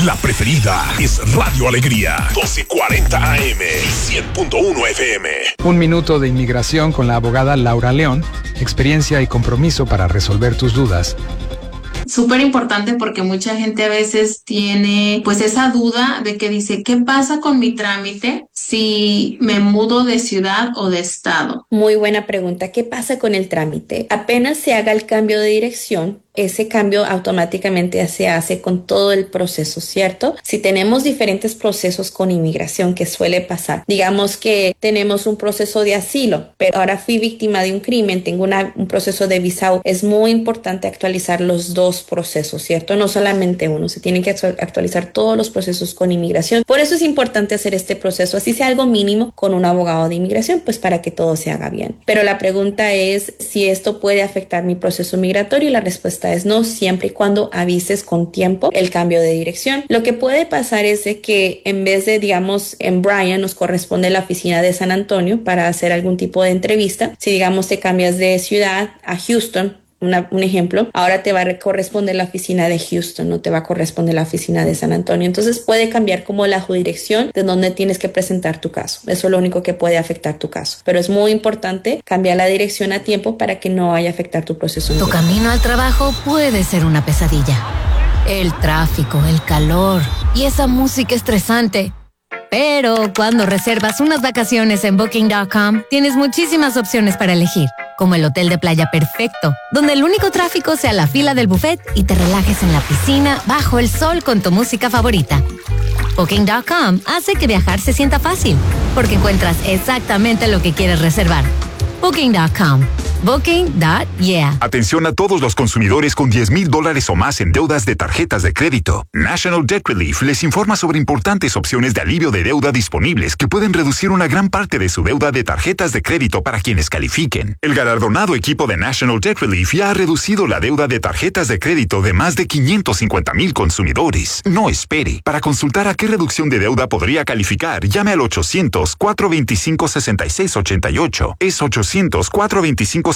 La preferida es Radio Alegría, 1240 AM y 100.1 FM. Un minuto de inmigración con la abogada Laura León. Experiencia y compromiso para resolver tus dudas. Súper importante porque mucha gente a veces tiene pues esa duda de que dice, ¿qué pasa con mi trámite si me mudo de ciudad o de estado? Muy buena pregunta. ¿Qué pasa con el trámite? Apenas se haga el cambio de dirección, ese cambio automáticamente se hace con todo el proceso, ¿cierto? Si tenemos diferentes procesos con inmigración, que suele pasar, digamos que tenemos un proceso de asilo, pero ahora fui víctima de un crimen, tengo un proceso de visado, es muy importante actualizar los dos procesos, ¿cierto? No solamente uno, se tienen que actualizar todos los procesos con inmigración. Por eso es importante hacer este proceso, así sea algo mínimo, con un abogado de inmigración, pues para que todo se haga bien. Pero la pregunta es si esto puede afectar mi proceso migratorio, y la respuesta es no, siempre y cuando avises con tiempo el cambio de dirección. Lo que puede pasar es de que en vez de, digamos, en Bryan nos corresponde la oficina de San Antonio para hacer algún tipo de entrevista. Si, digamos, te cambias de ciudad a Houston, un ejemplo, ahora te va a corresponder la oficina de Houston, no te va a corresponder la oficina de San Antonio. Entonces puede cambiar como la jurisdicción de donde tienes que presentar tu caso. Eso es lo único que puede afectar tu caso. Pero es muy importante cambiar la dirección a tiempo para que no vaya a afectar tu proceso. Tu camino al trabajo puede ser una pesadilla. El tráfico, el calor y esa música estresante. Pero cuando reservas unas vacaciones en Booking.com, tienes muchísimas opciones para elegir, como el hotel de playa perfecto, donde el único tráfico sea la fila del buffet y te relajes en la piscina bajo el sol con tu música favorita. Booking.com hace que viajar se sienta fácil, porque encuentras exactamente lo que quieres reservar. Booking.com. Booking.yeah. Atención a todos los consumidores con $10,000 o más en deudas de tarjetas de crédito. National Debt Relief les informa sobre importantes opciones de alivio de deuda disponibles que pueden reducir una gran parte de su deuda de tarjetas de crédito para quienes califiquen. El galardonado equipo de National Debt Relief ya ha reducido la deuda de tarjetas de crédito de más de 550,000 consumidores. No espere. Para consultar a qué reducción de deuda podría calificar, llame al 800-425-6688. Es 800-425-6688.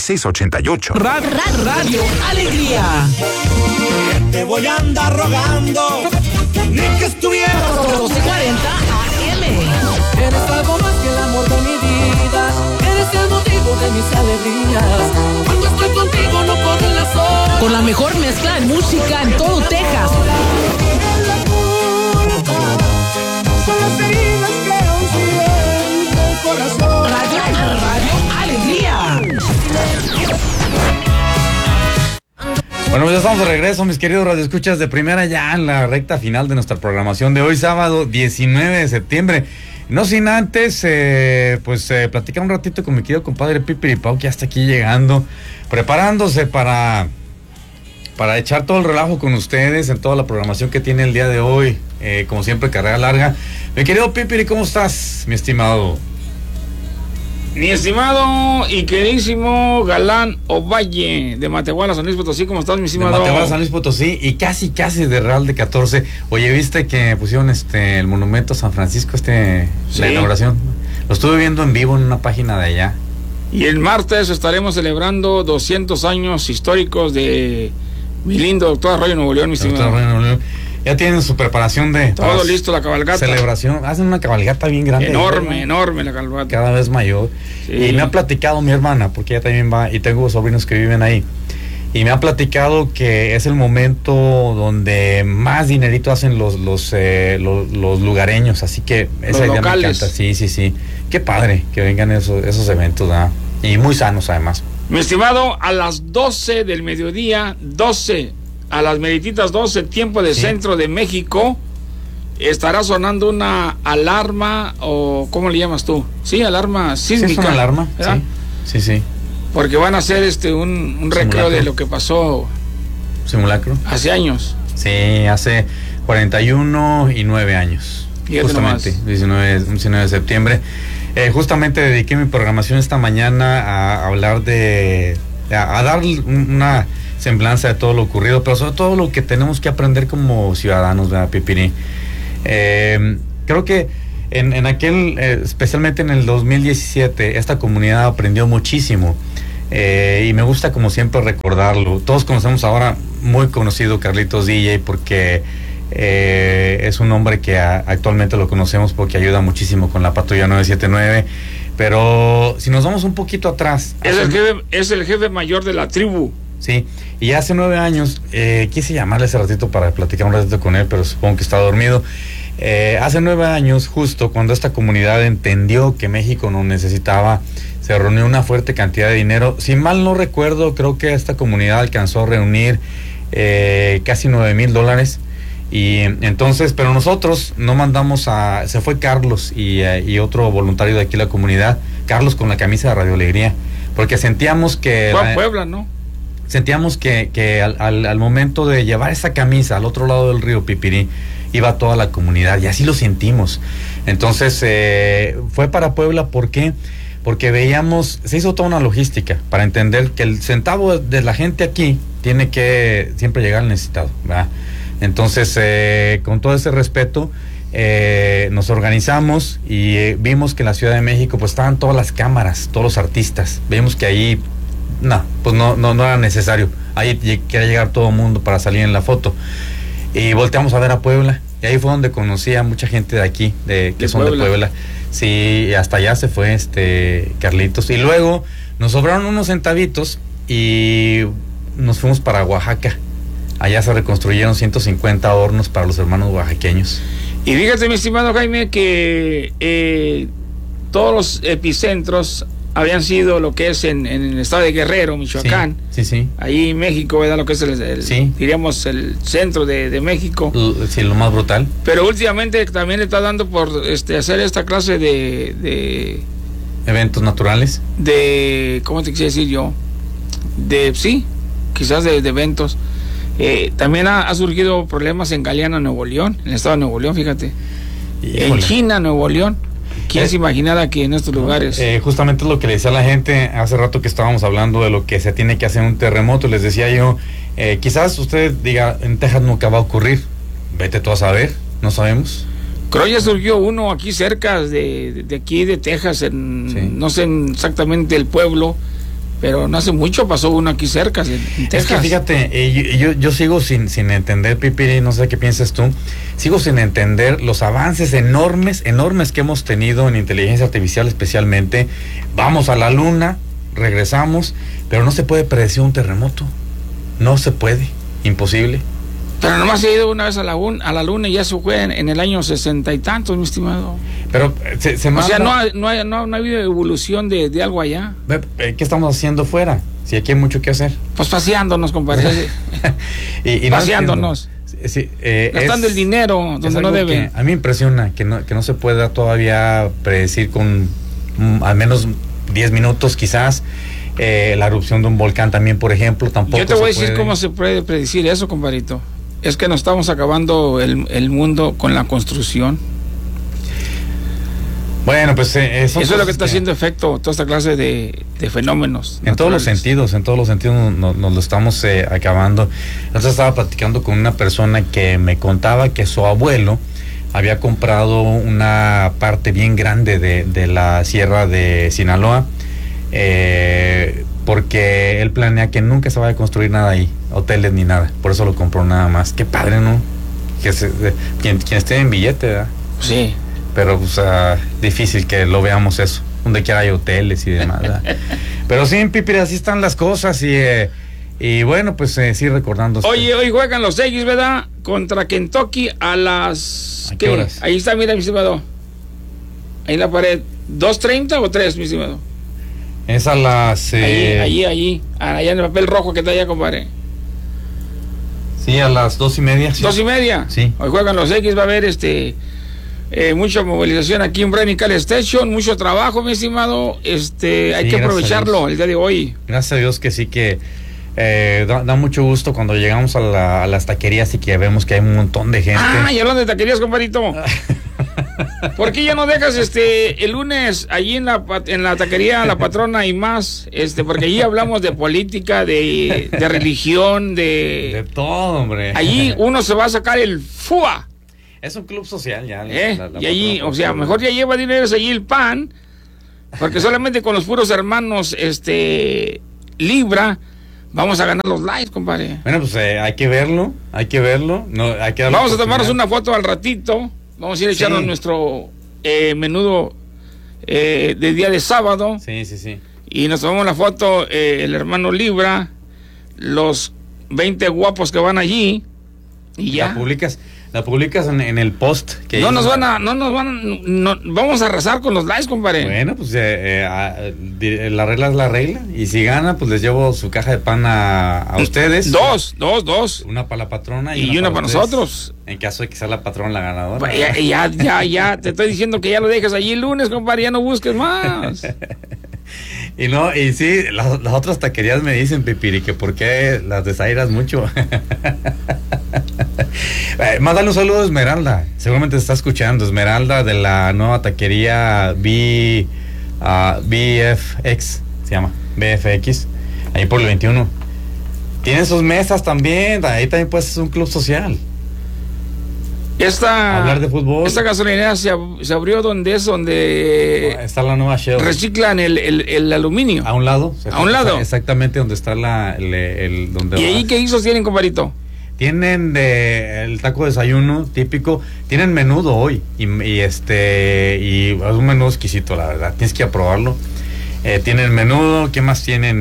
Radio Alegría. Te voy a andar rogando, ni que estuviera 1240 AM. Eres algo más que el amor de mi vida, eres el motivo de mis alegrías. Cuando estoy contigo no corren las horas. Con la mejor mezcla de música en todo Texas. Son las heridas que aún siento el corazón. Radio Alegría. Bueno, pues ya estamos de regreso, mis queridos radioescuchas de primera, ya en la recta final de nuestra programación de hoy, sábado 19 de septiembre. No sin antes, platicar un ratito con mi querido compadre Pipiripao, que ya está aquí llegando, preparándose para echar todo el relajo con ustedes en toda la programación que tiene el día de hoy. Como siempre, carrera larga. Mi querido Pipiri, ¿cómo estás, mi estimado? Mi estimado y queridísimo Galán Ovalle de Matehuala, San Luis Potosí, ¿cómo estás, mi estimado? De Matehuala, San Luis Potosí, y casi de Real de 14. Oye, ¿viste que pusieron el monumento a San Francisco, sí, la inauguración? Lo estuve viendo en vivo en una página de allá. Y el martes estaremos celebrando 200 años históricos de mi lindo Doctor Arroyo Nuevo León, mi estimado. Ya tienen su preparación de... Todo listo, la cabalgata. Celebración. Hacen una cabalgata bien grande. Enorme la cabalgata. Cada vez mayor. Sí. Y me ha platicado mi hermana, porque ella también va, y tengo sobrinos que viven ahí. Y me ha platicado que es el momento donde más dinerito hacen los lugareños. Así que esa idea me encanta. Sí. Qué padre que vengan esos eventos, ¿verdad? Y muy sanos, además. Mi estimado, a las 12 del mediodía, a las merititas 12, tiempo de Centro de México, estará sonando una alarma, o ¿cómo le llamas tú? Sí, alarma sísmica. Sí, es una alarma, ¿verdad? Sí. Porque van a hacer un recreo de lo que pasó. ¿Simulacro? Hace años. Sí, hace 41 y 9 años. Fíjate justamente, 19 de septiembre. Justamente dediqué mi programación esta mañana a hablar a dar una semblanza de todo lo ocurrido, pero sobre todo lo que tenemos que aprender como ciudadanos, ¿verdad, Pipirí? Creo que en aquel, especialmente en el 2017, esta comunidad aprendió muchísimo, y me gusta como siempre recordarlo. Todos conocemos ahora, muy conocido, Carlitos DJ, porque Es un hombre que actualmente lo conocemos porque ayuda muchísimo con la patrulla 979. Pero si nos vamos un poquito atrás... Es el jefe mayor de la tribu. Sí, y hace 9 años, quise llamarle hace ratito para platicar un ratito con él, pero supongo que está dormido. Hace 9 años, justo cuando esta comunidad entendió que México nos necesitaba, se reunió una fuerte cantidad de dinero. Si mal no recuerdo, creo que esta comunidad alcanzó a reunir casi $9,000. Y entonces, pero nosotros no mandamos se fue Carlos y otro voluntario de aquí la comunidad, Carlos con la camisa de Radio Alegría, porque sentíamos que... Fue a Puebla, ¿no? Sentíamos que al momento de llevar esa camisa al otro lado del río Pipirí, iba toda la comunidad, y así lo sentimos. Entonces, fue para Puebla, ¿por qué? Porque veíamos, se hizo toda una logística para entender que el centavo de la gente aquí tiene que siempre llegar al necesitado, ¿verdad? Entonces, con todo ese respeto, nos organizamos y vimos que en la Ciudad de México pues estaban todas las cámaras, todos los artistas. Vimos que ahí, no era necesario. Ahí quería llegar todo el mundo para salir en la foto. Y volteamos a ver a Puebla. Y ahí fue donde conocí a mucha gente de aquí, que son Puebla. De Puebla. Sí, hasta allá se fue Carlitos. Y luego nos sobraron unos centavitos y nos fuimos para Oaxaca. Allá se reconstruyeron 150 hornos para los hermanos oaxaqueños. Y fíjate, mi estimado Jaime, que todos los epicentros habían sido lo que es en el estado de Guerrero, Michoacán. Sí. Ahí en México, ¿verdad? Lo que es diríamos, el centro de México. Sí, lo más brutal. Pero últimamente también le está dando por hacer esta clase de eventos naturales. ¿Cómo te quisiera decir yo? Quizás de eventos. También ha surgido problemas en Galeana, Nuevo León, en el estado de Nuevo León, fíjate. Híjole. En China, Nuevo León. ¿Quién se imaginara que en estos lugares? Justamente lo que le decía a la gente hace rato que estábamos hablando de lo que se tiene que hacer en un terremoto. Les decía yo, quizás usted diga, en Texas nunca va a ocurrir. Vete tú a saber, no sabemos. Creo que ya surgió uno aquí cerca de aquí de Texas, no sé exactamente el pueblo, pero no hace mucho pasó uno aquí cerca, en Texas. Es que fíjate, yo sigo sin entender, Pipiri, no sé qué piensas tú, sigo sin entender los avances enormes que hemos tenido en inteligencia artificial especialmente. Vamos a la luna, regresamos, pero no se puede predecir un terremoto. No se puede, imposible. Pero nomás se ha ido una vez a la luna y ya se fue en el año 60 y tantos, mi estimado. Pero se manda... O sea, no ha habido evolución de algo allá. ¿Qué estamos haciendo fuera? Si aquí hay mucho que hacer. Pues paseándonos, compadre. y paseándonos. Gastando el dinero donde no debe. A mí me impresiona que no se pueda todavía predecir con al menos 10 minutos quizás. La erupción de un volcán también, por ejemplo, tampoco. Yo te voy a decir cómo se puede predecir eso, compadrito. Es que nos estamos acabando el mundo con la construcción. Bueno, pues eso es lo que está haciendo efecto toda esta clase de fenómenos en todos los sentidos nos lo estamos acabando. Entonces estaba platicando con una persona que me contaba que su abuelo había comprado una parte bien grande de la sierra de Sinaloa, porque él planea que nunca se vaya a construir nada ahí, hoteles ni nada, por eso lo compró nada más. Qué padre, ¿no? Quien esté en billete, ¿verdad? Sí. Pero pues difícil que lo veamos eso, donde quiera hay hoteles y demás, ¿verdad? Pero sí, en Pipiri, así están las cosas y bueno, pues sí, recordando. Oye, hoy juegan los X, ¿verdad? Contra Kentucky a las... ¿A qué horas? Ahí está, mira, mi estimado. Ahí en la pared. ¿2:30 o 3, mi estimado? Es a las... Allí, allá en el papel rojo que está allá, compadre. Sí, a las 2:30. Sí. 2:30. Sí. Hoy juegan los X, va a haber mucha movilización aquí en Brenical Station, mucho trabajo, mi estimado. Hay que aprovecharlo el día de hoy. Gracias a Dios que sí que da mucho gusto cuando llegamos a las taquerías y que vemos que hay un montón de gente. Y hablando de taquerías, compadrito. ¿Por qué ya no dejas el lunes allí en la taquería La Patrona y más? Porque allí hablamos de política, de religión, de todo, hombre. Allí uno se va a sacar el FUA. Es un club social ya. Y allí, o sea, mejor ya lleva dinero allí el pan, porque solamente con los puros hermanos Libra vamos a ganar los likes, compadre. Bueno, pues hay que verlo. No, hay que vamos a tomarnos una foto al ratito. Vamos a ir a echarnos nuestro menudo de día de sábado. Sí. Y nos tomamos la foto, el hermano Libra, los 20 guapos que van allí. Y ya. La publicas en el post. Que vamos a arrasar con los likes, compadre. Bueno, pues la regla es la regla. Y si gana, pues les llevo su caja de pan a ustedes. Dos. Una para la patrona y una para nosotros. En caso de que sea la patrona la ganadora. Pues ya. Te estoy diciendo que ya lo dejes allí el lunes, compadre. Ya no busques más. Y sí, las otras taquerías me dicen, Pipiri, que por qué las desairas mucho. Mándale un saludo a Esmeralda. Seguramente te está escuchando. Esmeralda de la nueva taquería BFX. Se llama BFX. Ahí por el 21. Tienen sus mesas también. Ahí también puedes hacer un club social. Hablar de fútbol. Esta gasolinera se abrió donde está la nueva Shell. Reciclan el aluminio. A un lado. A un lado. Exactamente donde está donde ¿Y ahí qué guisos tienen, compadrito? Tienen el taco de desayuno típico. Tienen menudo hoy. Y es un menú exquisito, la verdad. Tienes que ir a probarlo. Tienen menudo. ¿Qué más tienen?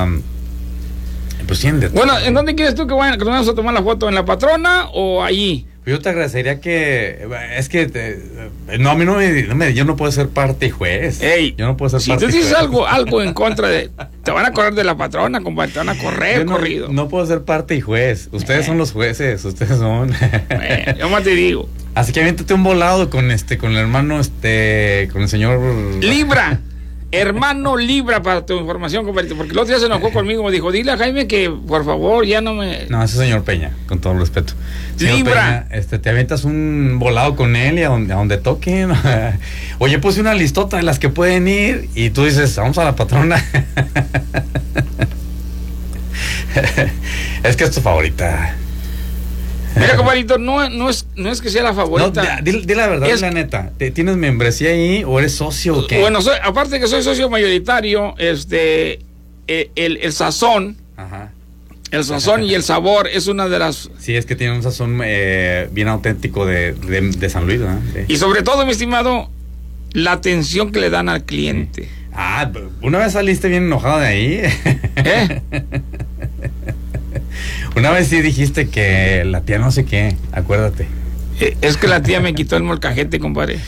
Pues tienen de todo. Bueno, ¿en dónde quieres tú que nos vamos a tomar la foto? ¿En la patrona o allí? Yo te agradecería que... Es que... no, a mí yo no puedo ser parte y juez. Ey, yo no puedo ser si parte tú dices algo en contra de... Te van a correr de la patrona, compadre. Te van a correr corrido. No puedo ser parte y juez. Ustedes son los jueces. Ustedes son... yo más te digo. Así que aviéntate un volado con el hermano, con el señor... Libra. Hermano Libra, para tu información, compadre, porque el otro día se enojó conmigo, me dijo, dile a Jaime que por favor ya no me... No, ese señor Peña, con todo el respeto. Señor Libra. Peña, te avientas un volado con él y a donde toquen. Oye, puse una listota de las que pueden ir y tú dices, vamos a la patrona. Es que es tu favorita. Mira, compadrito, no es que sea la favorita. No, di la verdad, la neta. ¿Tienes membresía ahí o eres socio o qué? Bueno, aparte de que soy socio mayoritario, el sazón. Ajá. El sazón y el sabor es una de las... Sí, es que tiene un sazón bien auténtico de San Luis, ¿no? Sí. Y sobre todo, mi estimado, la atención que le dan al cliente. Sí. Una vez saliste bien enojado de ahí. Una vez sí dijiste que la tía no sé qué, acuérdate. Es que la tía me quitó el molcajete, compadre.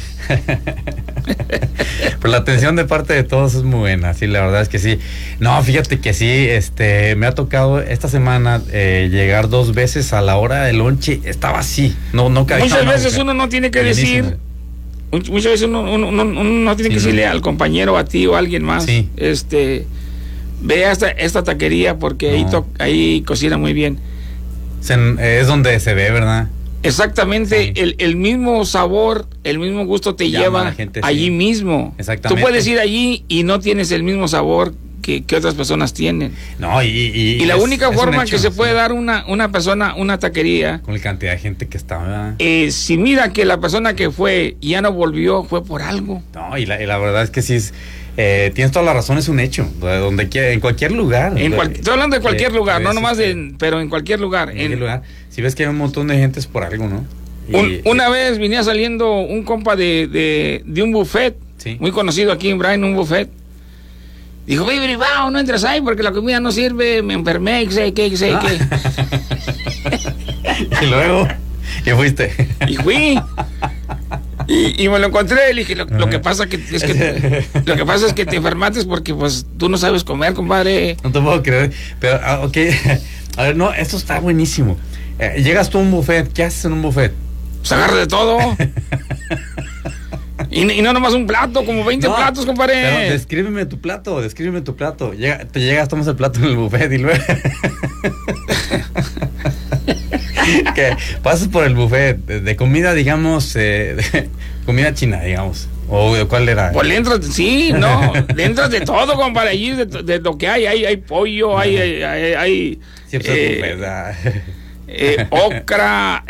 Pero la atención de parte de todos es muy buena, sí, la verdad es que sí. No, fíjate que sí, me ha tocado esta semana llegar 2 veces a la hora del lonche, estaba así, no cabía. Muchas veces uno no tiene que decir, muchas veces uno no tiene que decirle al compañero, a ti o a alguien más, ve esta taquería porque ahí cocina muy bien. Es donde se ve, ¿verdad? Exactamente, sí. el mismo sabor, el mismo gusto te lleva allí mismo. Exactamente. Tú puedes ir allí y no tienes el mismo sabor que otras personas tienen. No, y la única forma que se puede dar una persona una taquería, con la cantidad de gente que está, si mira que la persona que fue y ya no volvió, fue por algo. No, y la verdad es que sí es... tienes toda la razón, es un hecho. Donde quiera, en cualquier lugar. Estoy hablando de cualquier lugar, no nomás pero en cualquier lugar. Lugar. Si ves que hay un montón de gente es por algo, ¿no? Una vez venía saliendo un compa de un buffet, muy conocido aquí en Bryan, un buffet. Dijo, baby, no entres ahí porque la comida no sirve, me enfermé, qué. Y luego, ¿qué fuiste? Y fui. Y me lo encontré, le dije, lo que pasa es que te enfermaste porque pues tú no sabes comer, compadre. No te puedo creer, pero ok, a ver, no, esto está buenísimo. Llegas tú a un buffet, ¿qué haces en un buffet? Pues agarra de todo. y no nomás un plato, como 20 platos, compadre. Pero descríbeme tu plato. Te llegas, tomas el plato en el buffet y luego... que pasas por el buffet de comida, digamos, de comida china, digamos. ¿O cuál era? Pues le entras, le entras de todo, compadre. Allí de lo que hay pollo, hay siempre ocra,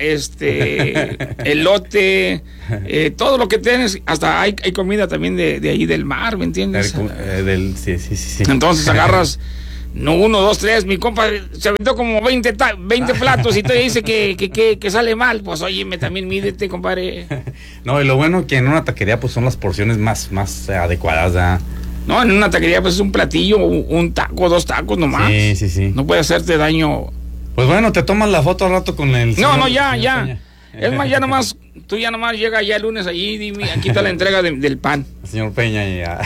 elote, todo lo que tienes, hasta hay comida también de ahí del mar, ¿me entiendes? Sí. Entonces agarras No, 1, 2, 3, mi compa se aventó como 20 platos y todavía dice que sale mal. Pues óyeme, también mídete, compadre. No, y lo bueno que en una taquería pues son las porciones más adecuadas, ¿verdad? No, en una taquería pues es un platillo, un taco, 2 tacos nomás. Sí. No puede hacerte daño. Pues bueno, te tomas la foto al rato con el... No, ya. Es más, ya nomás, tú ya nomás llega ya el lunes allí, dime, aquí está la entrega del pan. Señor Peña, ya.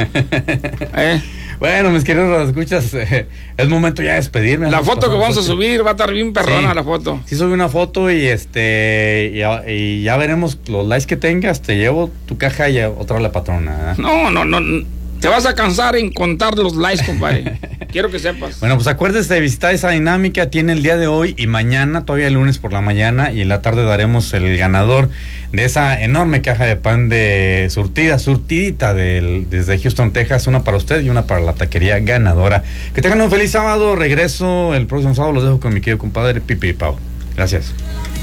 Bueno, mis queridos escuchas, es momento ya de despedirme. La foto que vamos a subir va a estar bien perrona, la foto. Sí, subí una foto y y ya veremos los likes que tengas. Te llevo tu caja y otra la patrona, ¿eh? No. Te vas a cansar en contar los likes, compadre. Quiero que sepas. Bueno, pues acuérdese de visitar esa dinámica. Tiene el día de hoy y mañana, todavía el lunes por la mañana, y en la tarde daremos el ganador de esa enorme caja de pan de surtidita desde Houston, Texas. Una para usted y una para la taquería ganadora. Que tengan un feliz sábado. Regreso el próximo sábado. Los dejo con mi querido compadre Pipi y Pau. Gracias.